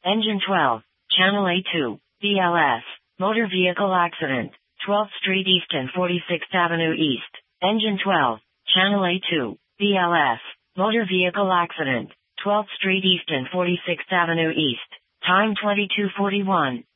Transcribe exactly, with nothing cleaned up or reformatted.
Engine twelve, Channel A two, B L S, Motor Vehicle Accident, twelfth Street East and forty-sixth Avenue East. Engine twelve, Channel A two, B L S, Motor Vehicle Accident, twelfth Street East and forty-sixth Avenue East. Time twenty-two forty-one.